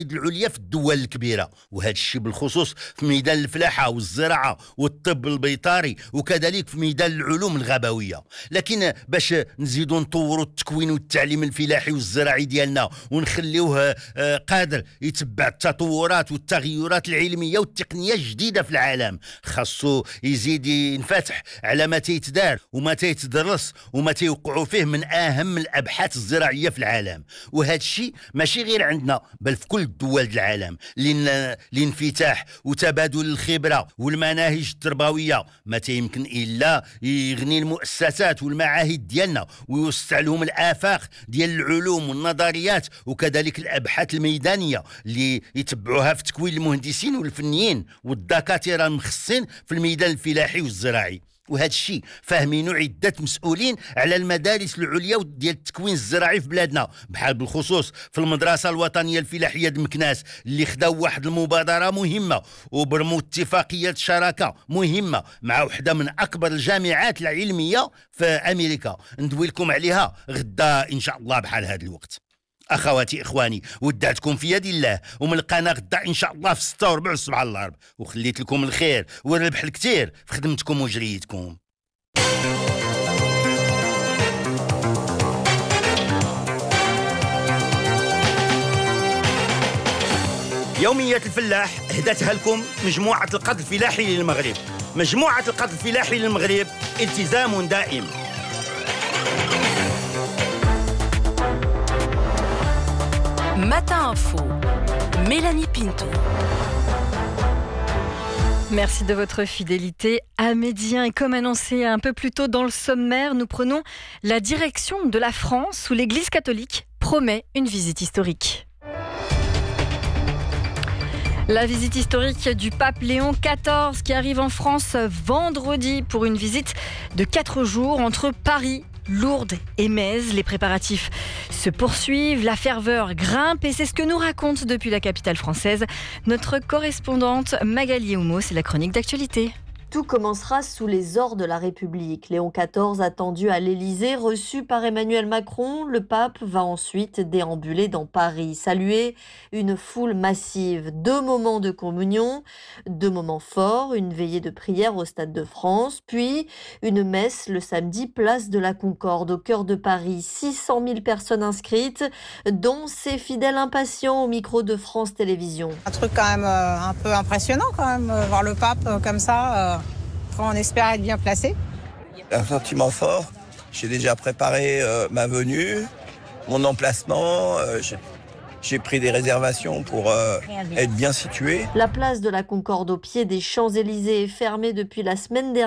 العليا في الدول الكبيرة، وهذا الشيء بالخصوص في ميدان الفلاحة والزراعة والطب البيطري، وكذلك في ميدان العلوم الغابوية. لكن باش نزيدوا نطوروا التكوين والتعليم الفلاحي والزراعي ديالنا ونخليوه قادر يتبع التطورات والتغيرات العلمية والتقنية الجديدة في العالم، خاصو يزيد ينفتح على ما تيتدار وما تيتدرس وما تيوقعوا فيه من أهم الأبحاث الزراعية في العالم. وهذا الشيء ماشي غير عندنا بل في كل دول العالم، لأن الانفتاح وتبادل الخبرة والمناهج التربوية ما تيمكن إلا يغني المؤسسات والمعاهد ديالنا ويوسع لهم الآفاق ديال العلوم والنظريات وكذلك الأبحاث الميدانية اللي يتبعوها في تكوين المهندسين والفنيين والدكاترة المخصصين في الميدان الفلاحي والزراعي. وهذا الشيء فاهمينه عدة مسؤولين على المدارس العليا ديال التكوين الزراعي في بلادنا، بحال بالخصوص في المدرسة الوطنية الفلاحية د مكناس اللي خداو واحد المبادرة مهمة وبرموا اتفاقية شراكة مهمة مع وحدة من أكبر الجامعات العلمية في أمريكا، ندوي لكم عليها غدا إن شاء الله بحال هذا الوقت. اخواتي اخواني، ودعتكم في يد الله، وملقانا غدا ان شاء الله في 6:15 صباح الغرب، وخليت لكم الخير والربح الكثير في خدمتكم وجريتكم. يوميات الفلاح هدتها لكم مجموعة القط الفلاحي للمغرب. مجموعة القط الفلاحي للمغرب، التزام دائم. Matin Info, Mélanie Pinto. Merci de votre fidélité à Médien. Et comme annoncé un peu plus tôt dans le sommaire, nous prenons la direction de la France où l'Église catholique promet une visite historique. La visite historique du pape Léon XIV qui arrive en France vendredi pour une visite de 4 jours entre Paris, Lourdes et Metz. Les préparatifs se poursuivent, la ferveur grimpe et c'est ce que nous raconte depuis la capitale française notre correspondante Magali Oumo. C'est la chronique d'actualité. Tout commencera sous les ors de la République. Léon XIV attendu à l'Élysée, reçu par Emmanuel Macron. Le pape va ensuite déambuler dans Paris, saluer une foule massive. 2 moments de communion, 2 moments forts, une veillée de prière au Stade de France, puis une messe le samedi, place de la Concorde, au cœur de Paris. 600 000 personnes inscrites, dont ses fidèles impatients au micro de France Télévisions. Un truc quand même un peu impressionnant quand même, voir le pape comme ça. On espère être bien placé. Un sentiment fort. J'ai déjà préparé ma venue, mon emplacement. J'ai pris des réservations pour être bien situé. La place de la Concorde au pied des Champs-Élysées est fermée depuis la semaine dernière.